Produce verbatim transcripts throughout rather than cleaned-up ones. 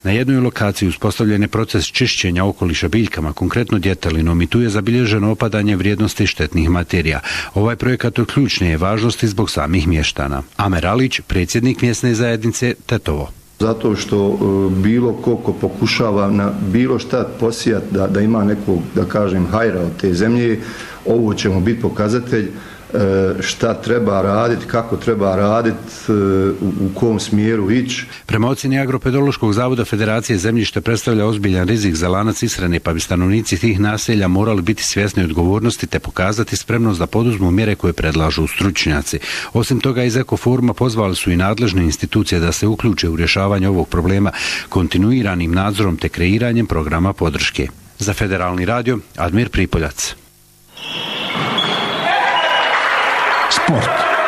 Na jednoj lokaciji uspostavljen je proces čišćenja okoliša biljkama, konkretno djetelinom, i tu je zabilježeno opadanje vrijednosti štetnih materija. Ovaj projekat od ključne je važnosti zbog samih mještana. Amer Alić, predsjednik mjesne zajednice Tetovo. Zato što bilo koliko pokušava na bilo šta posijati da, da ima nekog, da kažem, hajra od te zemlje, ovo ćemo biti pokazatelj šta treba raditi, kako treba raditi, u kom smjeru ići. Prema ocjeni Agropedološkog zavoda Federacije zemljište predstavlja ozbiljan rizik za lanac ishrane, pa bi stanovnici tih naselja morali biti svjesni odgovornosti te pokazati spremnost da poduzmu mjere koje predlažu stručnjaci. Osim toga, iz Ekoforuma pozvali su i nadležne institucije da se uključe u rješavanje ovog problema kontinuiranim nadzorom te kreiranjem programa podrške. Za Federalni radio, Admir Pripoljac. Sport.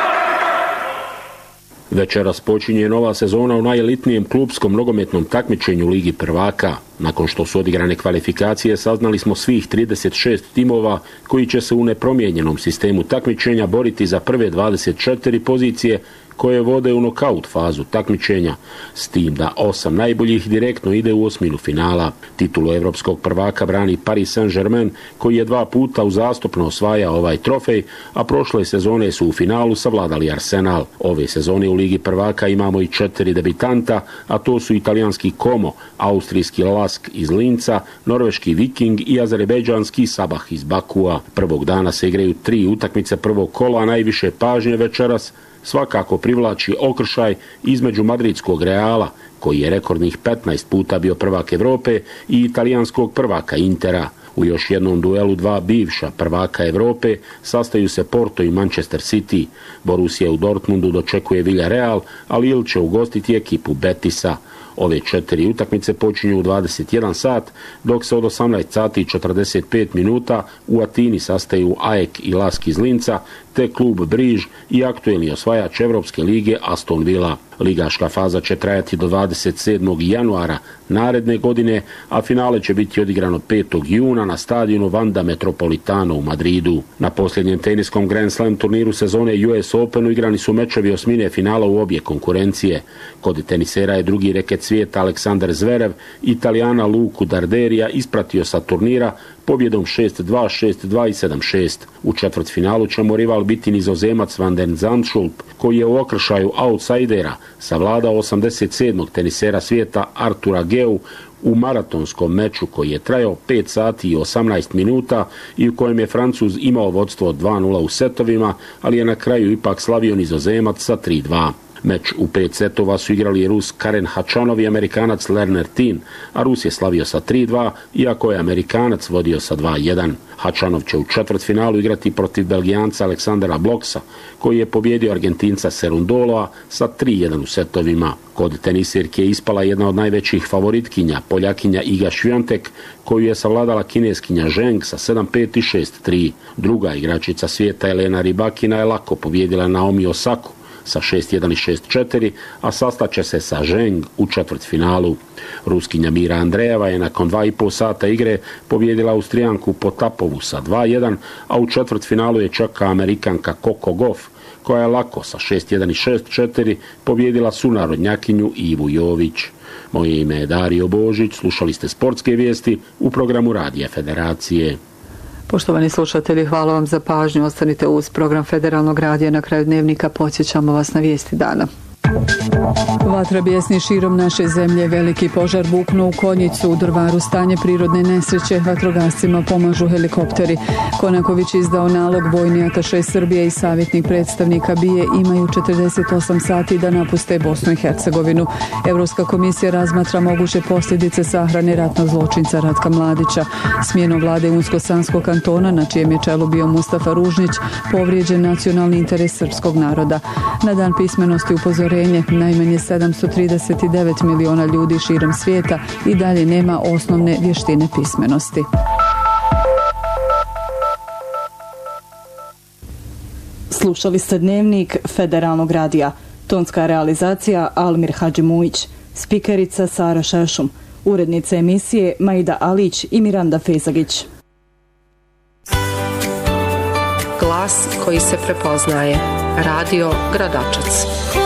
Večeras počinje nova sezona u najelitnijem klupskom nogometnom takmičenju Ligi prvaka. Nakon što su odigrane kvalifikacije, saznali smo svih trideset šest timova koji će se u nepromijenjenom sistemu takmičenja boriti za prve dvadeset četiri pozicije koje vode u nokaut fazu takmičenja, s tim da osam najboljih direktno ide u osminu finala. Titulu evropskog prvaka brani Paris Saint-Germain, koji je dva puta uzastopno osvajao ovaj trofej, a prošle sezone su u finalu savladali Arsenal. Ove sezone u Ligi prvaka imamo i četiri debitanta, a to su italijanski Como, austrijski Lask iz Linca, norveški Viking i azerbejdžanski Sabah iz Bakua. Prvog dana se igraju tri utakmice prvog kola, a najviše pažnje večeras svakako privlači okršaj između madridskog Reala, koji je rekordnih petnaest puta bio prvak Evrope, i italijanskog prvaka Intera. U još jednom duelu dva bivša prvaka Evrope sastaju se Porto i Manchester City. Borussia u Dortmundu dočekuje Villarreal, a Lille će ugostiti ekipu Betisa. Ove četiri utakmice počinju u dvadeset jedan sat, dok se od osamnaest sati i četrdeset pet minuta u Atini sastaju A E K i Lask iz Linca, te klub Briž i aktuelni osvajač Evropske lige Aston Villa. Ligaška faza će trajati do dvadeset sedmog januara naredne godine, a finale će biti odigrano petog juna na stadionu Wanda Metropolitano u Madridu. Na posljednjem teniskom Grand Slam turniru sezone U S Openu igrani su mečevi osmine finala u obje konkurencije. Kod tenisera je drugi reket svijeta Aleksandar Zverev Italijana Luku Darderija ispratio sa turnira pobjedom šest dva, šest dva i sedam šest. U četvrtfinalu će mu rival biti Nizozemac Van den Zandschulp, koji je u okršaju outsidera savladao osamdeset sedmog tenisera svijeta Artura Geu u maratonskom meču koji je trajao pet sati i osamnaest minuta i u kojem je Francuz imao vodstvo od dva nula u setovima, ali je na kraju ipak slavio Nizozemac sa tri dva. Meč u pet setova su igrali Rus Karen Hačanov i Amerikanac Lerner Tin, a Rus je slavio sa tri dva, iako je Amerikanac vodio sa dva jedan. Hačanov će u četvrtfinalu igrati protiv Belgijanca Aleksandra Bloksa, koji je pobjedio Argentinca Serundoloa sa tri jedan u setovima. Kod tenisirke je ispala jedna od najvećih favoritkinja, Poljakinja Iga Swiatek, koju je savladala kineskinja Zheng sa sedam pet i šest tri. Druga igračica svijeta Elena Rybakina je lako pobjedila Naomi Osaku sa šest jedan i šest četiri, a sastaće se sa Zheng u četvrtfinalu. Ruskinja Mira Andrejeva je nakon dva i pol sata igre pobjedila Austrijanku Potapovu sa dva jedan, a u četvrtfinalu je čeka Amerikanka Coco Gauff, koja je lako sa šest jedan i šest četiri pobjedila sunarodnjakinju Ivu Jović. Moje ime je Dario Božić, slušali ste sportske vijesti u programu Radija Federacije. Poštovani slušatelji, hvala vam za pažnju. Ostanite uz program Federalnog radija. Na kraju dnevnika podsjećamo vas na vijesti dana. Vatra bijesni širom naše zemlje, veliki požar buknuo u Konjicu, u Drvaru stanje prirodne nesreće, vatrogascima pomažu helikopteri. Konaković izdao nalog, vojni ataše Srbije i savjetnik predstavnika B I E imaju četrdeset osam sati da napuste Bosnu i Hercegovinu. Europska komisija razmatra moguće posljedice sahrane ratnog zločinca Ratka Mladića. Smjenom vlade Unsko-Sanskog kantona, na čijem je čelu bio Mustafa Ružnić, povrijeđen nacionalni interes srpskog naroda. Na dan pismenosti upozorenje, najmanje sedamsto trideset devet miliona ljudi širom svijeta i dalje nema osnovne vještine pismenosti. Slušali ste dnevnik Federalnog radija. Tonska realizacija Almir Hadžimujić. Spikerica Sara Šešum. Urednica emisije Maida Alić i Miranda Fezagić. Glas koji se prepoznaje. Radio Gradačac.